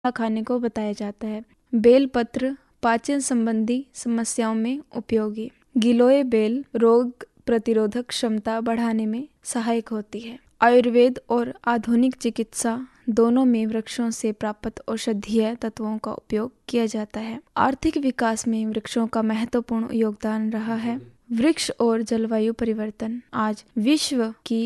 खाने को बताया जाता है। बेलपत्र पाचन संबंधी समस्याओं में उपयोगी। गिलोय बेल रोग प्रतिरोधक क्षमता बढ़ाने में सहायक होती है। आयुर्वेद और आधुनिक चिकित्सा दोनों में वृक्षों से प्राप्त औषधीय तत्वों का उपयोग किया जाता है। आर्थिक विकास में वृक्षों का महत्वपूर्ण योगदान रहा है। वृक्ष और जलवायु परिवर्तन आज विश्व की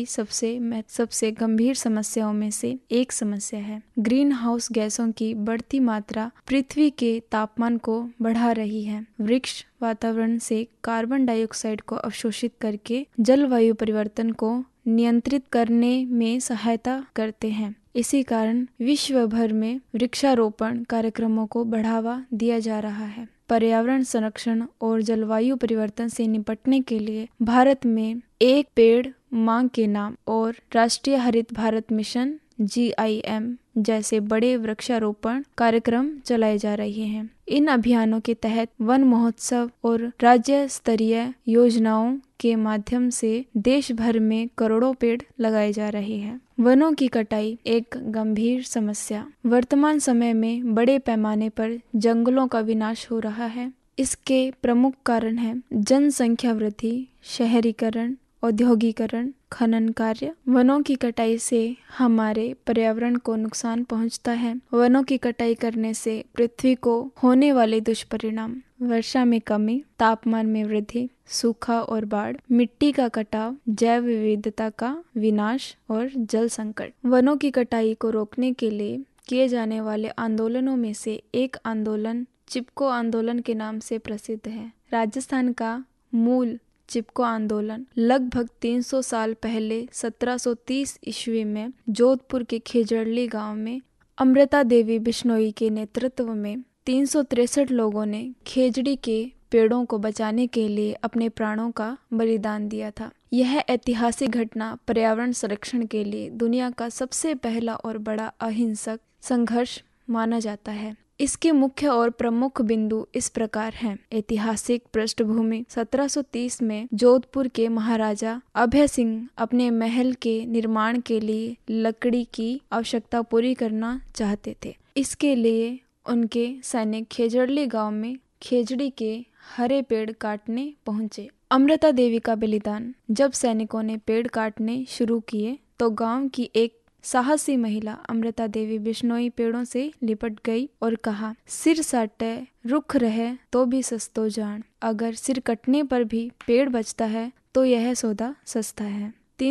सबसे गंभीर समस्याओं में से एक समस्या है। ग्रीन हाउस गैसों की बढ़ती मात्रा पृथ्वी के तापमान को बढ़ा रही है। वृक्ष वातावरण से कार्बन डाइऑक्साइड को अवशोषित करके जलवायु परिवर्तन को नियंत्रित करने में सहायता करते हैं। इसी कारण विश्व भर में वृक्षारोपण कार्यक्रमों को बढ़ावा दिया जा रहा है। पर्यावरण संरक्षण और जलवायु परिवर्तन से निपटने के लिए भारत में एक पेड़ मां के नाम और राष्ट्रीय हरित भारत मिशन GIM जैसे बड़े वृक्षारोपण कार्यक्रम चलाए जा रहे हैं। इन अभियानों के तहत वन महोत्सव और राज्य स्तरीय योजनाओं के माध्यम से देश भर में करोड़ों पेड़ लगाए जा रहे हैं। वनों की कटाई एक गंभीर समस्या। वर्तमान समय में बड़े पैमाने पर जंगलों का विनाश हो रहा है। इसके प्रमुख कारण हैं जनसंख्या वृद्धि, शहरीकरण, औद्योगिकरण, खनन कार्य। वनों की कटाई से हमारे पर्यावरण को नुकसान पहुंचता है। वनों की कटाई करने से पृथ्वी को होने वाले दुष्परिणाम: वर्षा में कमी, तापमान में वृद्धि, सूखा और बाढ़, मिट्टी का कटाव, जैव विविधता का विनाश और जल संकट। वनों की कटाई को रोकने के लिए किए जाने वाले आंदोलनों में से एक आंदोलन चिपको आंदोलन के नाम से प्रसिद्ध है। राजस्थान का मूल चिपको आंदोलन लगभग 300 साल पहले 1730 ईस्वी में जोधपुर के खेजड़ली गांव में अमृता देवी बिश्नोई के नेतृत्व में 363 लोगों ने खेजड़ी के पेड़ों को बचाने के लिए अपने प्राणों का बलिदान दिया था। यह ऐतिहासिक घटना पर्यावरण संरक्षण के लिए दुनिया का सबसे पहला और बड़ा अहिंसक संघर्ष माना जाता है। इसके मुख्य और प्रमुख बिंदु इस प्रकार हैं। ऐतिहासिक पृष्ठभूमि: 1730 में जोधपुर के महाराजा अभय सिंह अपने महल के निर्माण के लिए लकड़ी की आवश्यकता पूरी करना चाहते थे। इसके लिए उनके सैनिक खेजड़ली गांव में खेजड़ी के हरे पेड़ काटने पहुंचे। अमृता देवी का बलिदान: जब सैनिकों ने पेड़ काटने शुरू किए तो गांव की एक साहसी महिला अमृता देवी बिश्नोई पेड़ों से लिपट गई और कहा, सिर साटे रुख रहे तो भी सस्तो जान। अगर सिर कटने पर भी पेड़ बचता है तो यह सौदा सस्ता है।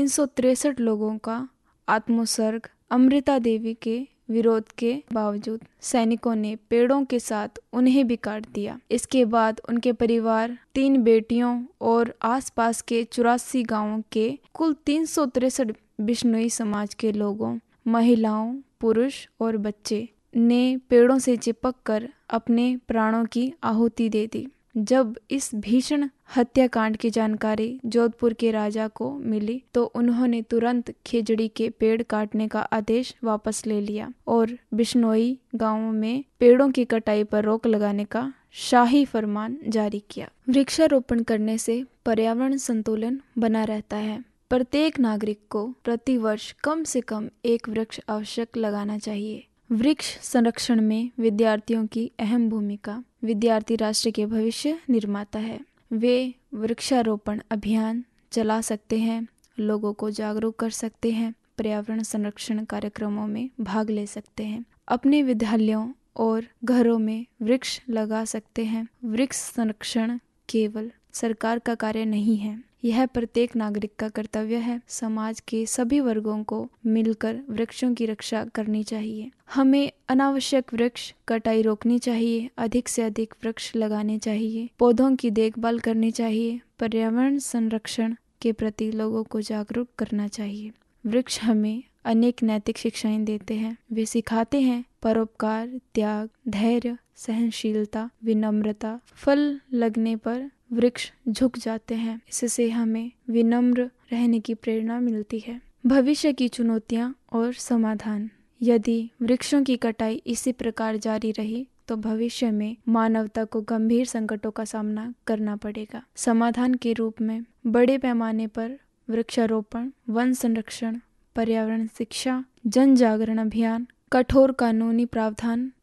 363 लोगों का आत्मोत्सर्ग। अमृता देवी के विरोध के बावजूद सैनिकों ने पेड़ों के साथ उन्हें भी काट दिया। इसके बाद उनके परिवार, 3 बेटियों और आसपास के 84 गांवों के कुल 363 बिश्नोई समाज के लोगों, महिलाओं, पुरुष और बच्चे ने पेड़ों से चिपक कर अपने प्राणों की आहुति दे दी। जब इस भीषण हत्याकांड की जानकारी जोधपुर के राजा को मिली तो उन्होंने तुरंत खेजड़ी के पेड़ काटने का आदेश वापस ले लिया और बिश्नोई गांवों में पेड़ों की कटाई पर रोक लगाने का शाही फरमान जारी किया। वृक्षारोपण करने से पर्यावरण संतुलन बना रहता है। प्रत्येक नागरिक को प्रतिवर्ष कम से कम एक वृक्ष आवश्यक लगाना चाहिए। वृक्ष संरक्षण में विद्यार्थियों की अहम भूमिका। विद्यार्थी राष्ट्र के भविष्य निर्माता है। वे वृक्षारोपण अभियान चला सकते हैं, लोगों को जागरूक कर सकते हैं, पर्यावरण संरक्षण कार्यक्रमों में भाग ले सकते हैं, अपने विद्यालयों और घरों में वृक्ष लगा सकते हैं। वृक्ष संरक्षण केवल सरकार का कार्य नहीं है, यह प्रत्येक नागरिक का कर्तव्य है। समाज के सभी वर्गों को मिलकर वृक्षों की रक्षा करनी चाहिए। हमें अनावश्यक वृक्ष कटाई रोकनी चाहिए, अधिक से अधिक वृक्ष लगाने चाहिए, पौधों की देखभाल करनी चाहिए, पर्यावरण संरक्षण के प्रति लोगों को जागरूक करना चाहिए। वृक्ष हमें अनेक नैतिक शिक्षाएं देते हैं। वे सिखाते हैं परोपकार, त्याग, धैर्य, सहनशीलता, विनम्रता। फल लगने पर वृक्ष झुक जाते हैं। इससे हमें विनम्र रहने की प्रेरणा मिलती है। भविष्य की चुनौतियां और समाधान। यदि वृक्षों की कटाई इसी प्रकार जारी रही तो भविष्य में मानवता को गंभीर संकटों का सामना करना पड़ेगा। समाधान के रूप में बड़े पैमाने पर वृक्षारोपण, वन संरक्षण, पर्यावरण शिक्षा, जन जागरण अभियान, कठोर कानूनी प्रावधान